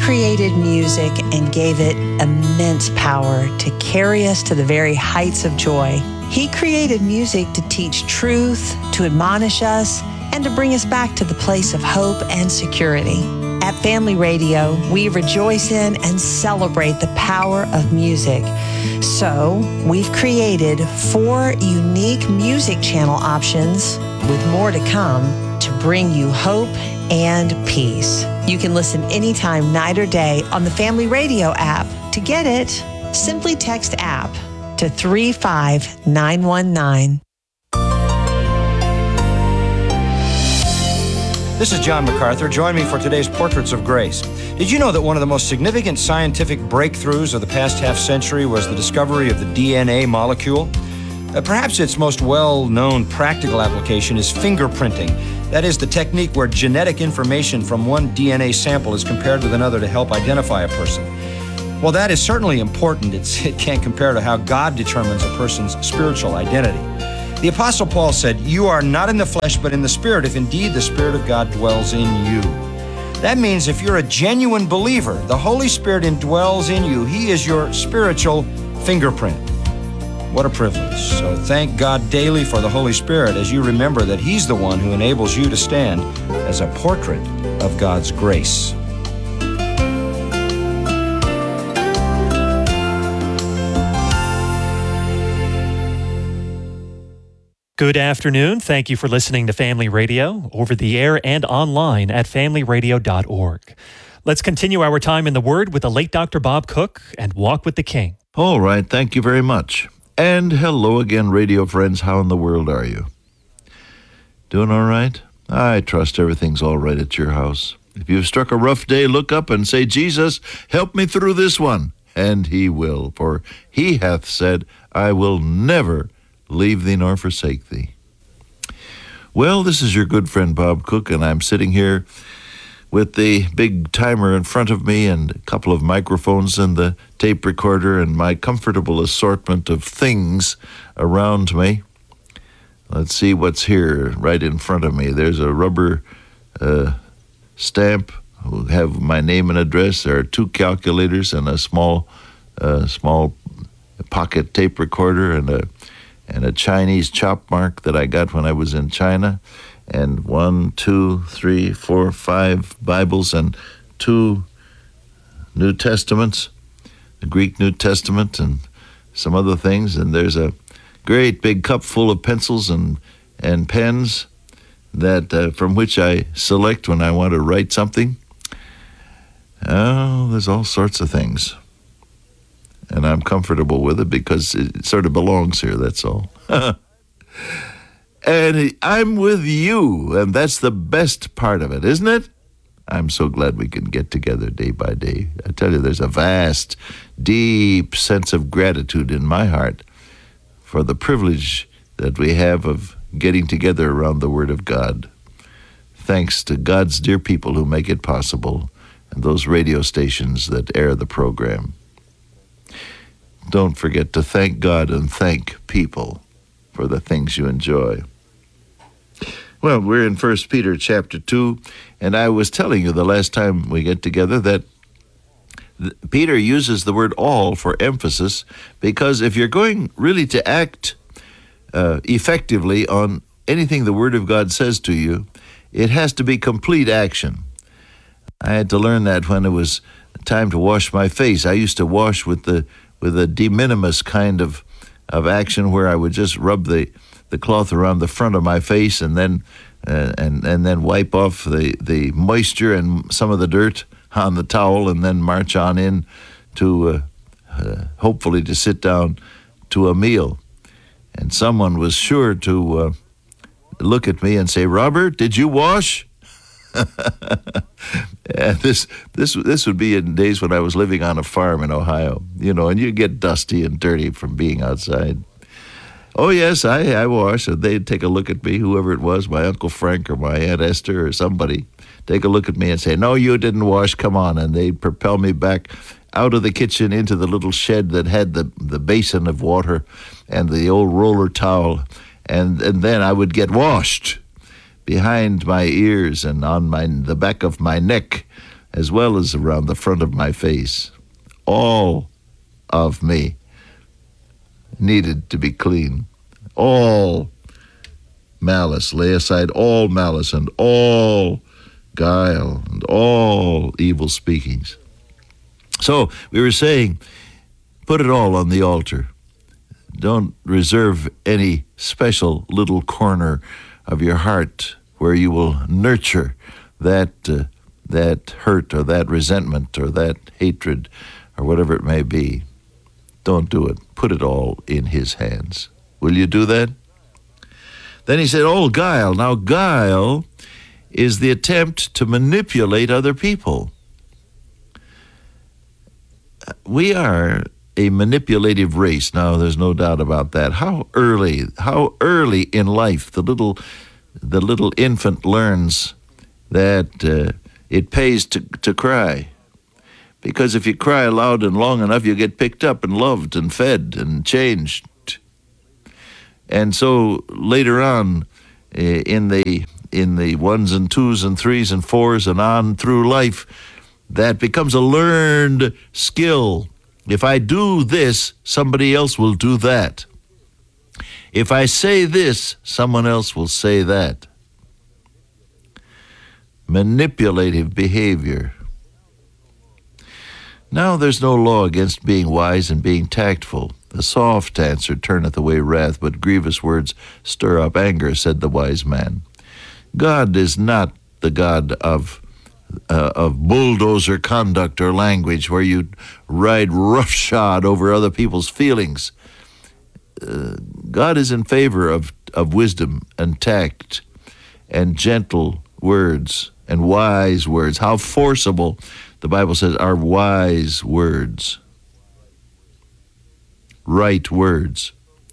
created music and gave it immense power to carry us to the very heights of joy. He created music to teach truth, to admonish us, and to bring us back to the place of hope and security. At Family Radio, we rejoice in and celebrate the power of music. So, we've created 4 unique music channel options, with more to come, to bring you hope and peace. You can listen anytime, night or day, on the Family Radio app. To get it, simply text app to 35919. This is John MacArthur. Join me for today's Portraits of Grace. Did you know that one of the most significant scientific breakthroughs of the past half century was the discovery of the DNA molecule? Perhaps its most well-known practical application is fingerprinting. That is the technique where genetic information from one DNA sample is compared with another to help identify a person. Well, that is certainly important. It can't compare to how God determines a person's spiritual identity. The Apostle Paul said, "You are not in the flesh, but in the Spirit, if indeed the Spirit of God dwells in you." That means if you're a genuine believer, the Holy Spirit indwells in you. He is your spiritual fingerprint. What a privilege. So thank God daily for the Holy Spirit as you remember that He's the one who enables you to stand as a portrait of God's grace. Good afternoon. Thank you for listening to Family Radio, over the air and online at familyradio.org. Let's continue our time in the Word with the late Dr. Bob Cook and Walk with the King. All right, thank you very much. And hello again, radio friends. How in the world are you? Doing all right? I trust everything's all right at your house. If you've struck a rough day, look up and say, "Jesus, help me through this one." And He will, for He hath said, "I will never leave thee nor forsake thee." Well, this is your good friend Bob Cook, and I'm sitting here with the big timer in front of me and a couple of microphones and the tape recorder and my comfortable assortment of things around me. Let's see what's here right in front of me. There's a rubber stamp who have my name and address. There are 2 calculators and a small pocket tape recorder and a Chinese chop mark that I got when I was in China, and 1, 2, 3, 4, 5 Bibles and 2 New Testaments, the Greek New Testament and some other things. And there's a great big cup full of pencils and pens that from which I select when I want to write something. Oh, there's all sorts of things. And I'm comfortable with it because it sort of belongs here, that's all. And I'm with you, and that's the best part of it, isn't it? I'm so glad we can get together day by day. I tell you, there's a vast, deep sense of gratitude in my heart for the privilege that we have of getting together around the Word of God. Thanks to God's dear people who make it possible, and those radio stations that air the program. Don't forget to thank God and thank people for the things you enjoy. Well, we're in 1 Peter chapter 2, and I was telling you the last time we get together that Peter uses the word all for emphasis, because if you're going really to act effectively on anything the Word of God says to you, it has to be complete action. I had to learn that when it was time to wash my face. I used to wash with a de minimis kind of action where I would just rub the cloth around the front of my face and then wipe off the moisture and some of the dirt on the towel, and then march on in to hopefully to sit down to a meal. And someone was sure to look at me and say, "Robert, did you wash?" And this would be in days when I was living on a farm in Ohio, and you get dusty and dirty from being outside. "Oh, yes, I wash." And they'd take a look at me, whoever it was, my Uncle Frank or my Aunt Esther or somebody, take a look at me and say, "No, you didn't wash, come on." And they'd propel me back out of the kitchen into the little shed that had the basin of water and the old roller towel. And then I would get washed behind my ears and on the back of my neck as well as around the front of my face. All of me needed to be clean. All malice, lay aside all malice and all guile and all evil speakings. So we were saying, put it all on the altar. Don't reserve any special little corner of your heart where you will nurture that hurt or that resentment or that hatred or whatever it may be. Don't do it. Put it all in his hands. Will you do that? Then he said, oh, guile. Now, guile is the attempt to manipulate other people. We are a manipulative race. Now, there's no doubt about that. How early in life the little infant learns that it pays to cry. Because if you cry loud and long enough, you get picked up and loved and fed and changed. And so later on, in the ones and twos and threes and fours and on through life, that becomes a learned skill. If I do this, somebody else will do that. If I say this, someone else will say that. Manipulative behavior. Now there's no law against being wise and being tactful. The soft answer turneth away wrath, but grievous words stir up anger, said the wise man. God is not the God of bulldozer conduct or language where you ride roughshod over other people's feelings. God is in favor of wisdom and tact and gentle words and wise words. How forcible, the Bible says, are wise words. Right words.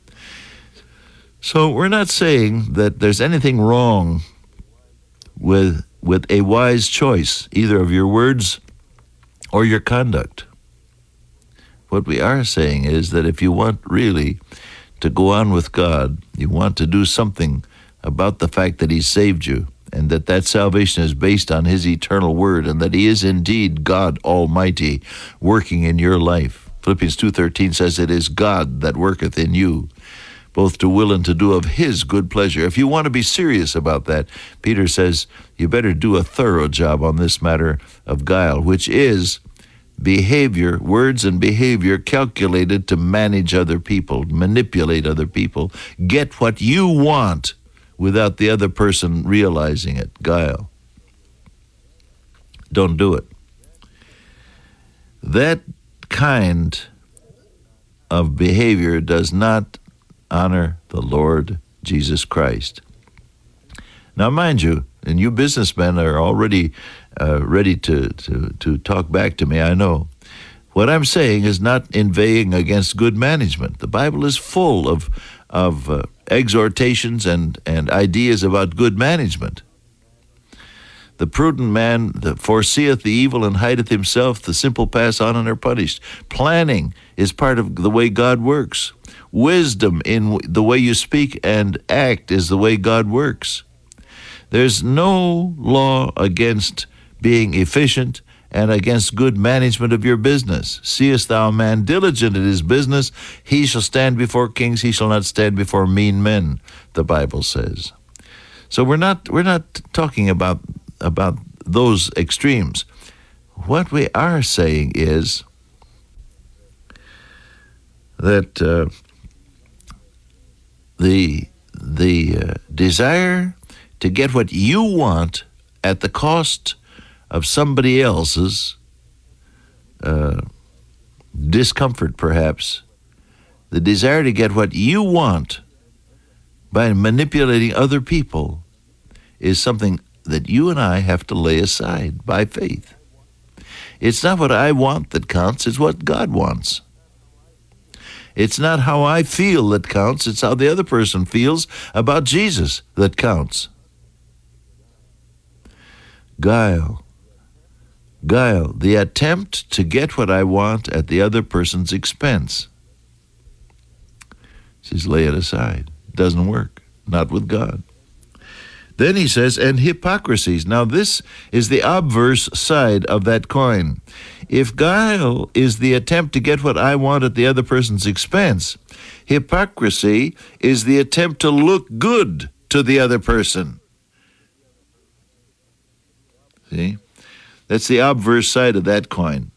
So we're not saying that there's anything wrong with a wise choice, either of your words or your conduct. What we are saying is that if you want really to go on with God, you want to do something about the fact that he saved you, and that salvation is based on his eternal word, and that he is indeed God Almighty working in your life. Philippians 2:13 says, it is God that worketh in you, both to will and to do of his good pleasure. If you want to be serious about that, Peter says, you better do a thorough job on this matter of guile, which is behavior, words and behavior calculated to manage other people, manipulate other people, get what you want without the other person realizing it. Guile. Don't do it. That kind of behavior does not honor the Lord Jesus Christ. Now, mind you, and you businessmen are already ready to talk back to me, I know. What I'm saying is not inveighing against good management. The Bible is full of exhortations and ideas about good management. The prudent man that foreseeth the evil and hideth himself, the simple pass on and are punished. Planning is part of the way God works. Wisdom in the way you speak and act is the way God works. There's no law against being efficient and against good management of your business. Seest thou a man diligent in his business, he shall stand before kings, he shall not stand before mean men, the Bible says. So we're not talking about those extremes. What we are saying is that the desire to get what you want at the cost of somebody else's discomfort, perhaps, the desire to get what you want by manipulating other people is something that you and I have to lay aside by faith. It's not what I want that counts, it's what God wants. It's not how I feel that counts, it's how the other person feels about Jesus that counts. Guile, the attempt to get what I want at the other person's expense. Just lay it aside. It doesn't work, not with God. Then he says, and hypocrisies. Now this is the obverse side of that coin. If guile is the attempt to get what I want at the other person's expense, hypocrisy is the attempt to look good to the other person. See? That's the obverse side of that coin.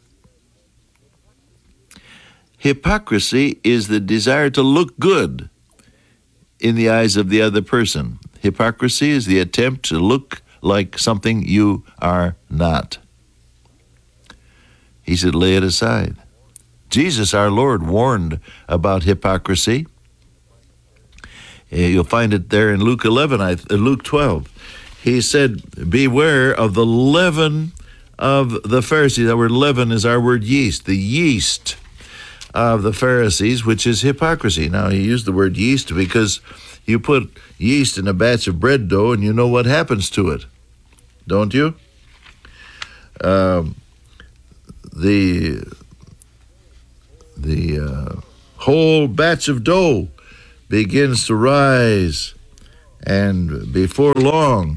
Hypocrisy is the desire to look good in the eyes of the other person. Hypocrisy is the attempt to look like something you are not. He said, lay it aside. Jesus, our Lord, warned about hypocrisy. You'll find it there in Luke 12. He said, beware of the leaven of the Pharisees. That word leaven is our word yeast. The yeast of the Pharisees, which is hypocrisy. Now, he used the word yeast because you put yeast in a batch of bread dough and you know what happens to it, don't you? The whole batch of dough begins to rise, and before long,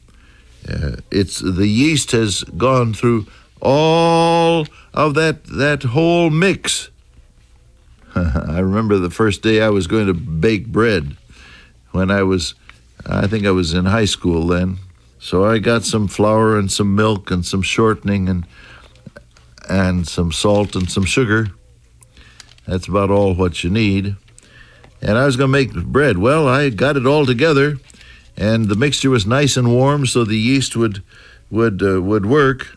the yeast has gone through all of that whole mix. I remember the first day I was going to bake bread when I think I was in high school then. So I got some flour and some milk and some shortening and some salt and some sugar. That's about all what you need. And I was going to make bread. Well, I got it all together, and the mixture was nice and warm, so the yeast would work.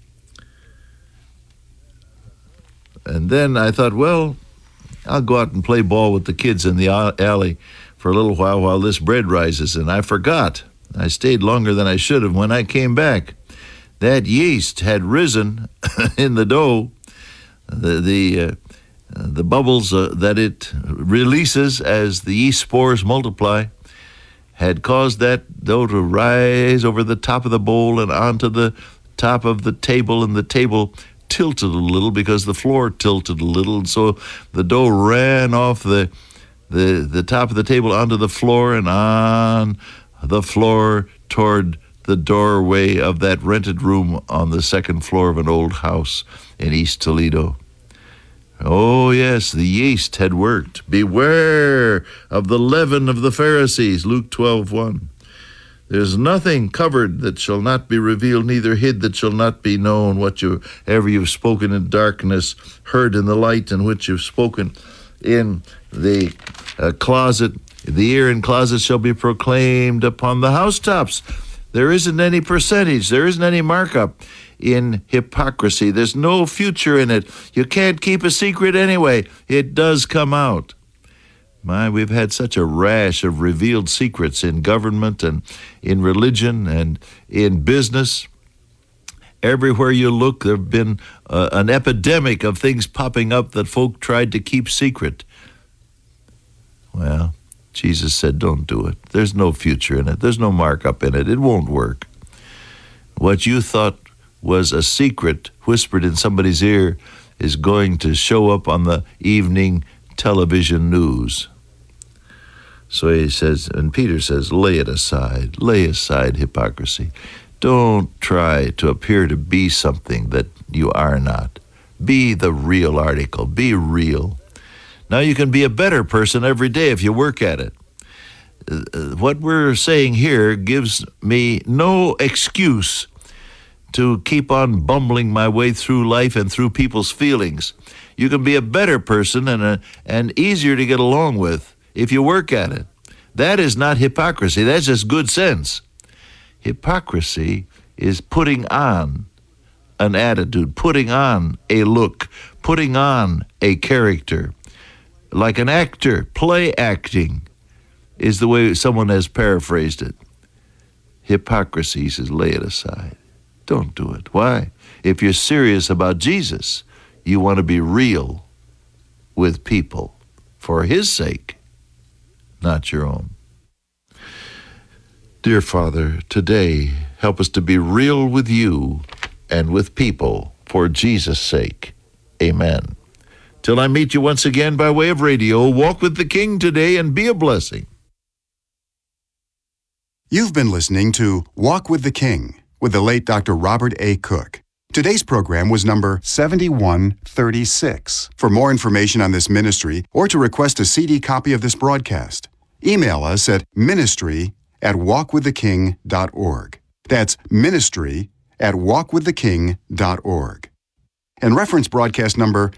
And then I thought, well, I'll go out and play ball with the kids in the alley for a little while this bread rises. And I forgot. I stayed longer than I should have. When I came back, that yeast had risen in the dough. The bubbles that it releases as the yeast spores multiply had caused that dough to rise over the top of the bowl and onto the top of the table, and the table tilted a little because the floor tilted a little, and so the dough ran off the top of the table onto the floor and on the floor toward the doorway of that rented room on the second floor of an old house in East Toledo. Oh, yes, the yeast had worked. Beware of the leaven of the Pharisees, Luke 12:1. There's nothing covered that shall not be revealed, neither hid that shall not be known. Whatever you've spoken in darkness, heard in the light, and which you've spoken in the closet, the ear in closet shall be proclaimed upon the housetops. There isn't any percentage, there isn't any markup in hypocrisy. There's no future in it. You can't keep a secret anyway. It does come out. We've had such a rash of revealed secrets in government and in religion and in business. Everywhere you look, there have been an epidemic of things popping up that folk tried to keep secret. Well, Jesus said, don't do it. There's no future in it. There's no markup in it. It won't work. What you thought was a secret whispered in somebody's ear is going to show up on the evening television news. So he says, and Peter says, lay it aside. Lay aside hypocrisy. Don't try to appear to be something that you are not. Be the real article. Be real. Now you can be a better person every day if you work at it. What we're saying here gives me no excuse to keep on bumbling my way through life and through people's feelings. You can be a better person and easier to get along with if you work at it. That is not hypocrisy. That's just good sense. Hypocrisy is putting on an attitude, putting on a look, putting on a character. Like an actor, play acting is the way someone has paraphrased it. Hypocrisy, he says, lay it aside. Don't do it. Why? If you're serious about Jesus, you want to be real with people for his sake, not your own. Dear Father, today, help us to be real with you and with people for Jesus' sake. Amen. Till I meet you once again by way of radio, walk with the King today and be a blessing. You've been listening to Walk with the King with the late Dr. Robert A. Cook. Today's program was number 7136. For more information on this ministry or to request a CD copy of this broadcast, email us at ministry@walkwiththeking.org. That's ministry@walkwiththeking.org. And reference broadcast number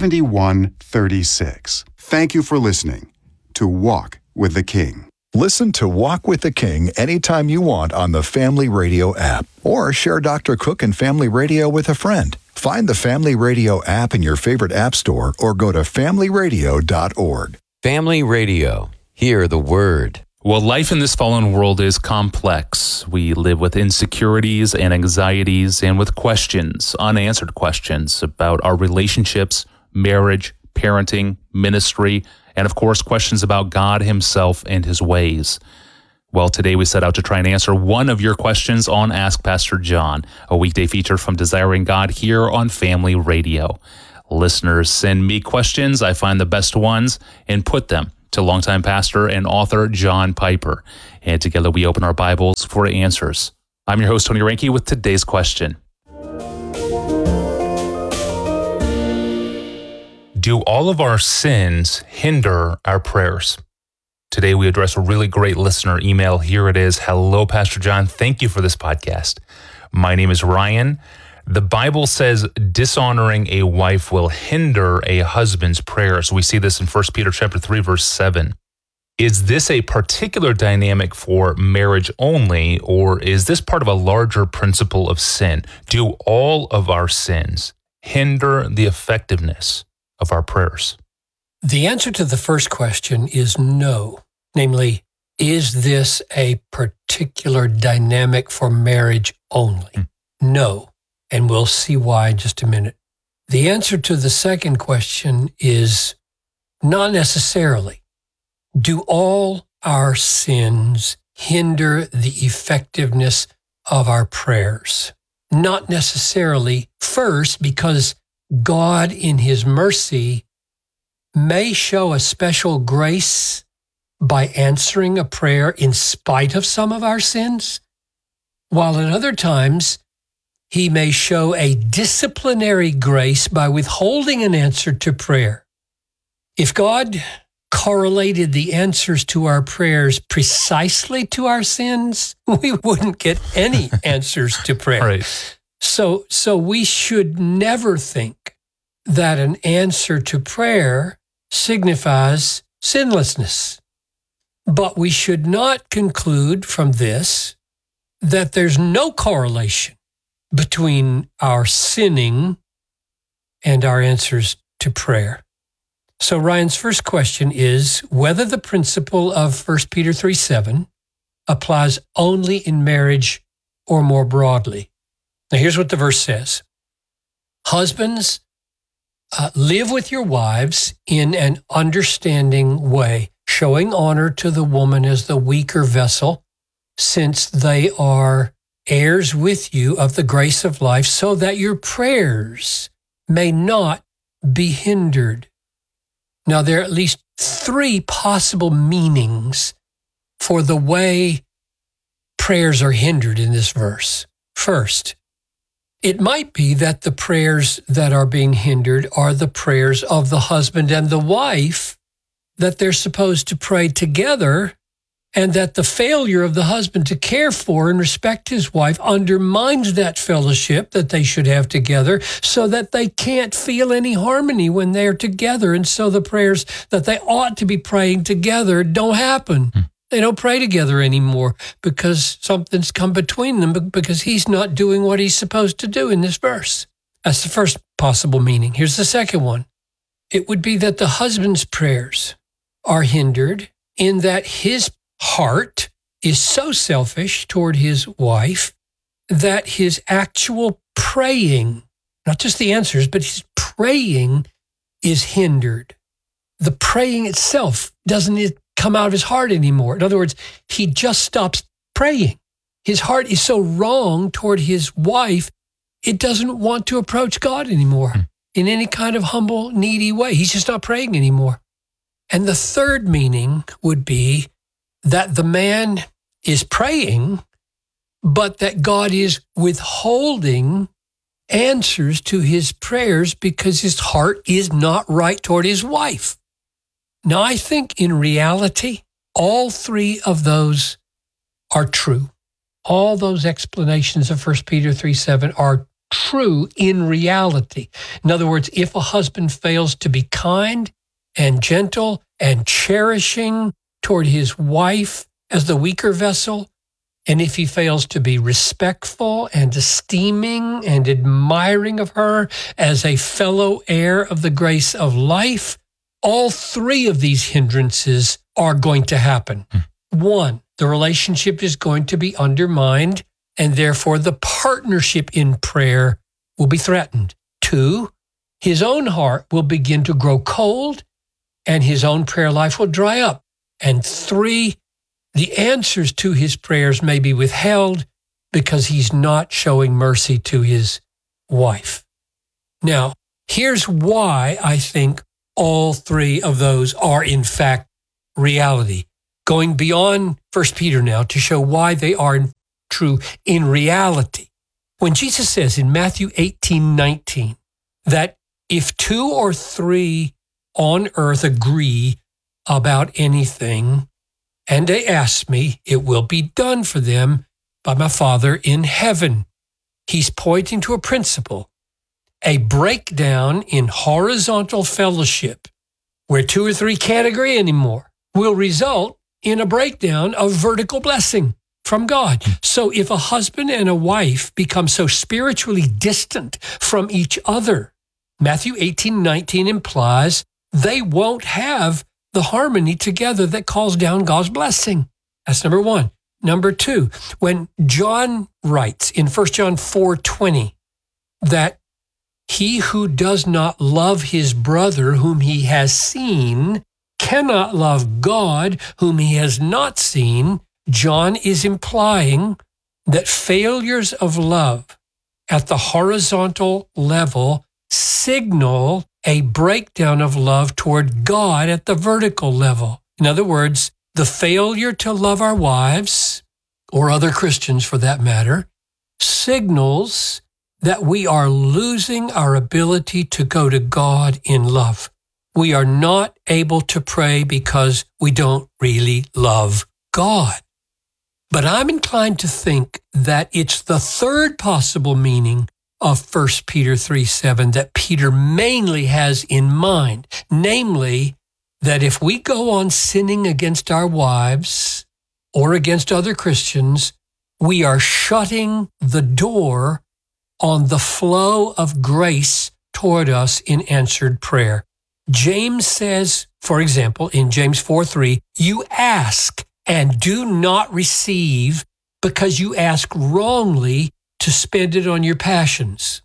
7136. Thank you for listening to Walk with the King. Listen to Walk with the King anytime you want on the Family Radio app, or share Dr. Cook and Family Radio with a friend. Find the Family Radio app in your favorite app store or go to familyradio.org. Family Radio. Hear the word. Well, life in this fallen world is complex. We live with insecurities and anxieties and with questions, unanswered questions about our relationships, marriage, parenting, ministry, and of course, questions about God himself and his ways. Well, today we set out to try and answer one of your questions on Ask Pastor John, a weekday feature from Desiring God here on Family Radio. Listeners send me questions. I find the best ones and put them to longtime pastor and author John Piper. And together we open our Bibles for answers. I'm your host, Tony Reinke, with today's question. Do all of our sins hinder our prayers? Today we address a really great listener email. Here it is. Hello, Pastor John. Thank you for this podcast. My name is Ryan. The Bible says dishonoring a wife will hinder a husband's prayers. We see this in 1 Peter chapter 3, verse 7. Is this a particular dynamic for marriage only, or is this part of a larger principle of sin? Do all of our sins hinder the effectiveness of our prayers? The answer to the first question is no. Namely, is this a particular dynamic for marriage only? No. And we'll see why in just a minute. The answer to the second question is not necessarily. Do all our sins hinder the effectiveness of our prayers? Not necessarily. First, because God in his mercy may show a special grace by answering a prayer in spite of some of our sins, while at other times he may show a disciplinary grace by withholding an answer to prayer. If God correlated the answers to our prayers precisely to our sins, we wouldn't get any answers to prayer. Right. So we should never think that an answer to prayer signifies sinlessness. But we should not conclude from this that there's no correlation between our sinning and our answers to prayer. So Ryan's first question is whether the principle of 1 Peter 3:7 applies only in marriage or more broadly. Now here's what the verse says. Husbands, live with your wives in an understanding way, showing honor to the woman as the weaker vessel, since they are heirs with you of the grace of life, so that your prayers may not be hindered. Now, there are at least three possible meanings for the way prayers are hindered in this verse. First, it might be that the prayers that are being hindered are the prayers of the husband and the wife, that they're supposed to pray together, and that the failure of the husband to care for and respect his wife undermines that fellowship that they should have together, so that they can't feel any harmony when they're together. And so the prayers that they ought to be praying together don't happen. They don't pray together anymore because something's come between them, because he's not doing what he's supposed to do in this verse. That's the first possible meaning. Here's the second one. It would be that the husband's prayers are hindered in that his heart is so selfish toward his wife that his actual praying, not just the answers, but his praying is hindered. The praying itself doesn't come out of his heart anymore. In other words, he just stops praying. His heart is so wrong toward his wife, it doesn't want to approach God anymore in any kind of humble, needy way. He's just not praying anymore. And the third meaning would be that the man is praying, but that God is withholding answers to his prayers because his heart is not right toward his wife. Now, I think in reality, all three of those are true. All those explanations of 1 Peter 3:7 are true in reality. In other words, if a husband fails to be kind and gentle and cherishing toward his wife as the weaker vessel, and if he fails to be respectful and esteeming and admiring of her as a fellow heir of the grace of life, all three of these hindrances are going to happen. One, the relationship is going to be undermined, and therefore the partnership in prayer will be threatened. Two, his own heart will begin to grow cold, and his own prayer life will dry up. And three, the answers to his prayers may be withheld because he's not showing mercy to his wife. Now, here's why I think all three of those are in fact reality. Going beyond 1 Peter now to show why they are true in reality. When Jesus says in Matthew 18:19 that if 2 or 3 on earth agree about anything, and they ask me, it will be done for them by my Father in heaven. He's pointing to a principle, a breakdown in horizontal fellowship, where 2 or 3 can't agree anymore, will result in a breakdown of vertical blessing from God. So if a husband and a wife become so spiritually distant from each other, Matthew 18:19 implies they won't have the harmony together that calls down God's blessing. That's number one. Number two, when John writes in 1 John 4:20 that he who does not love his brother whom he has seen cannot love God whom he has not seen, John is implying that failures of love at the horizontal level signal a breakdown of love toward God at the vertical level. In other words, the failure to love our wives, or other Christians for that matter, signals that we are losing our ability to go to God in love. We are not able to pray because we don't really love God. But I'm inclined to think that it's the third possible meaning of 1 Peter 3:7 that Peter mainly has in mind, namely that if we go on sinning against our wives or against other Christians, we are shutting the door on the flow of grace toward us in answered prayer. James says, for example, in James 4:3, you ask and do not receive because you ask wrongly to spend it on your passions.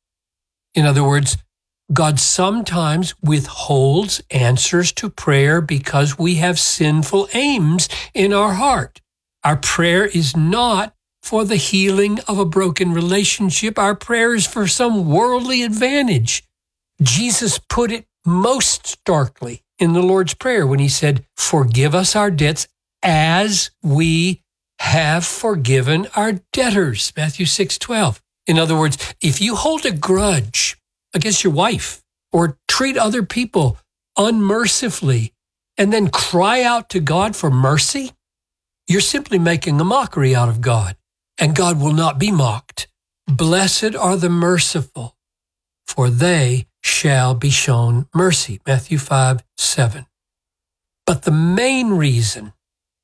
In other words, God sometimes withholds answers to prayer because we have sinful aims in our heart. Our prayer is not for the healing of a broken relationship. Our prayer is for some worldly advantage. Jesus put it most starkly in the Lord's Prayer when he said, forgive us our debts as we have forgiven our debtors, Matthew 6:12. In other words, if you hold a grudge against your wife or treat other people unmercifully and then cry out to God for mercy, you're simply making a mockery out of God, and God will not be mocked. Blessed are the merciful, for they shall be shown mercy, Matthew 5:7. But the main reason,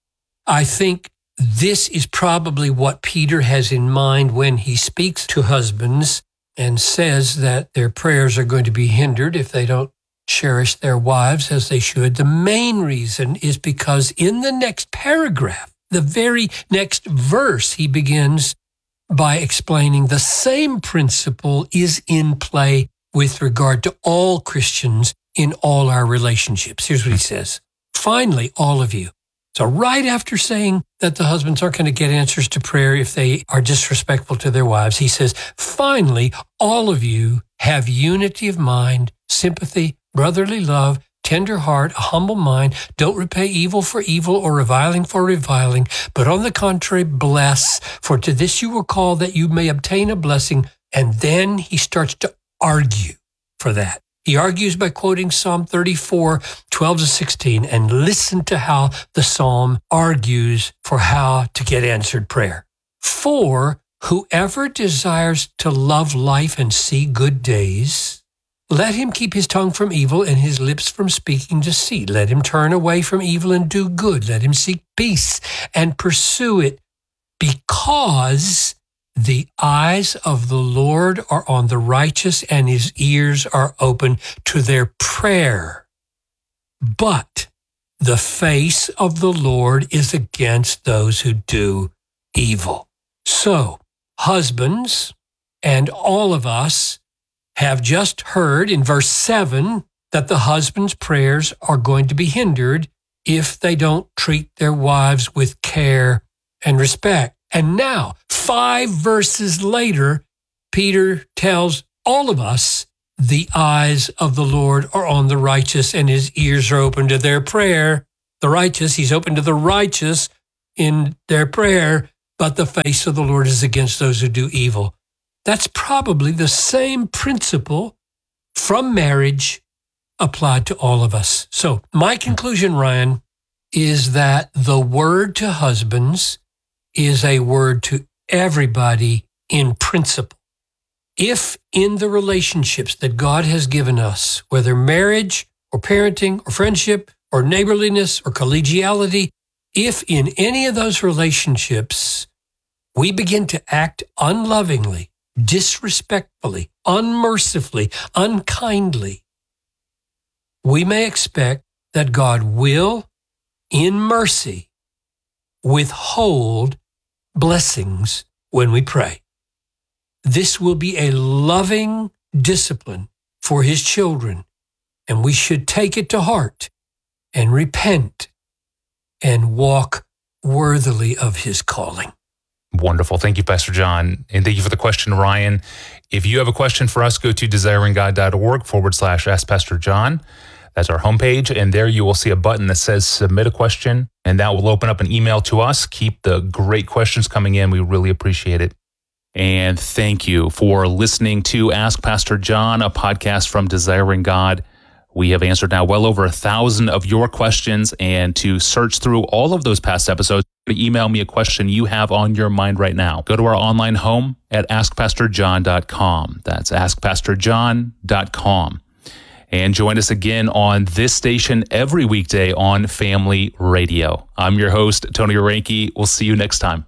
I think this is probably what Peter has in mind when he speaks to husbands and says that their prayers are going to be hindered if they don't cherish their wives as they should. The main reason is because in the next paragraph, the very next verse, he begins by explaining the same principle is in play with regard to all Christians in all our relationships. Here's what he says. Finally, all of you. So right after saying that the husbands aren't going to get answers to prayer if they are disrespectful to their wives, he says, finally, all of you have unity of mind, sympathy, brotherly love, tender heart, a humble mind. Don't repay evil for evil or reviling for reviling, but on the contrary, bless. For to this you were called, that you may obtain a blessing. And then he starts to argue for that. He argues by quoting Psalm 34, 12 to 16, and listen to how the psalm argues for how to get answered prayer. For whoever desires to love life and see good days, let him keep his tongue from evil and his lips from speaking deceit. Let him turn away from evil and do good. Let him seek peace and pursue it, because the eyes of the Lord are on the righteous, and his ears are open to their prayer. But the face of the Lord is against those who do evil. So, husbands and all of us have just heard in verse 7 that the husband's prayers are going to be hindered if they don't treat their wives with care and respect. And now, 5 verses later, Peter tells all of us the eyes of the Lord are on the righteous and his ears are open to their prayer. The righteous, he's open to the righteous in their prayer, but the face of the Lord is against those who do evil. That's probably the same principle from marriage applied to all of us. So my conclusion, Ryan, is that the word to husbands is a word to everybody in principle. If in the relationships that God has given us, whether marriage or parenting or friendship or neighborliness or collegiality, if in any of those relationships we begin to act unlovingly, disrespectfully, unmercifully, unkindly, we may expect that God will, in mercy, withhold blessings when we pray. This will be a loving discipline for his children, and we should take it to heart and repent and walk worthily of his calling. Wonderful. Thank you, Pastor John. And thank you for the question, Ryan. If you have a question for us, go to desiringgod.org/Ask Pastor John. That's our homepage, and there you will see a button that says Submit a Question, and that will open up an email to us. Keep the great questions coming in. We really appreciate it. And thank you for listening to Ask Pastor John, a podcast from Desiring God. We have answered now well over 1,000 of your questions, and to search through all of those past episodes, email me a question you have on your mind right now. Go to our online home at askpastorjohn.com. That's askpastorjohn.com. And join us again on this station every weekday on Family Radio. I'm your host, Tony Orenke. We'll see you next time.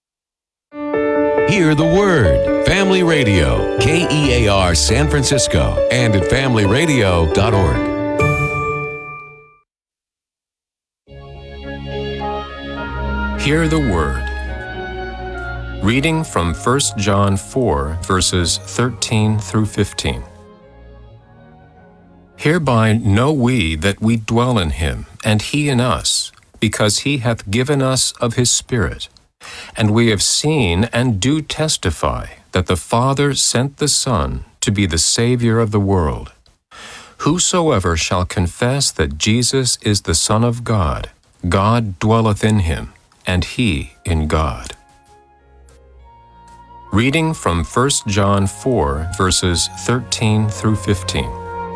Hear the Word. Family Radio. KEAR San Francisco. And at familyradio.org. Hear the Word. Reading from 1 John 4, verses 13 through 15. Hereby know we that we dwell in him, and he in us, because he hath given us of his Spirit. And we have seen and do testify that the Father sent the Son to be the Savior of the world. Whosoever shall confess that Jesus is the Son of God, God dwelleth in him, and he in God. Reading from 1 John 4, verses 13 through 15.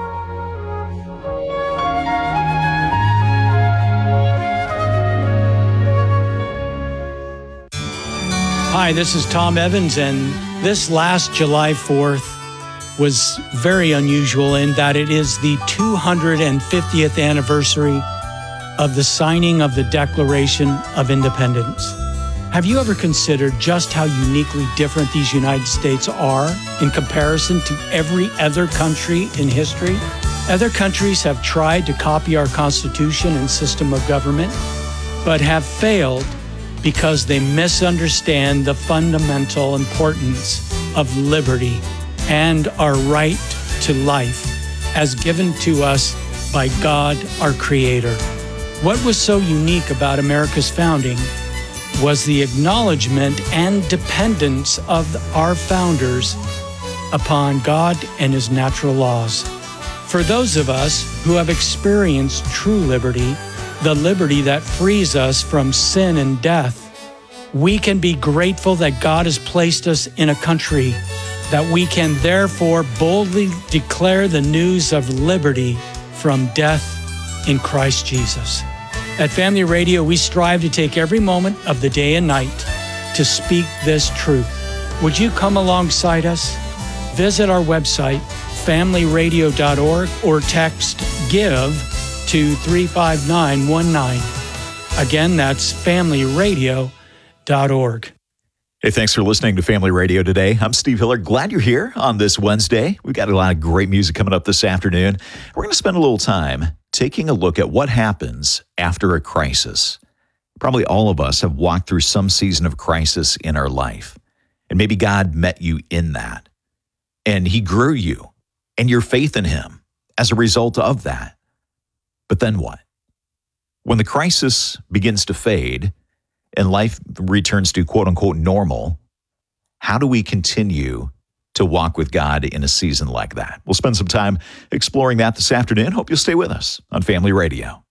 Hi, this is Tom Evans, and this last July 4th was very unusual in that it is the 250th anniversary of the signing of the Declaration of Independence. Have you ever considered just how uniquely different these United States are in comparison to every other country in history? Other countries have tried to copy our Constitution and system of government, but have failed because they misunderstand the fundamental importance of liberty and our right to life as given to us by God, our Creator. What was so unique about America's founding was the acknowledgement and dependence of our founders upon God and His natural laws. For those of us who have experienced true liberty, the liberty that frees us from sin and death, we can be grateful that God has placed us in a country that we can therefore boldly declare the news of liberty from death in Christ Jesus. At Family Radio, we strive to take every moment of the day and night to speak this truth. Would you come alongside us? Visit our website, familyradio.org, or text GIVE to 35919. Again, that's familyradio.org. Hey, thanks for listening to Family Radio today. I'm Steve Hiller. Glad you're here on this Wednesday. We've got a lot of great music coming up this afternoon. We're going to spend a little time taking a look at what happens after a crisis. Probably all of us have walked through some season of crisis in our life. And maybe God met you in that. And He grew you and your faith in Him as a result of that. But then what? When the crisis begins to fade and life returns to quote-unquote normal, how do we continue to walk with God in a season like that? We'll spend some time exploring that this afternoon. Hope you'll stay with us on Family Radio.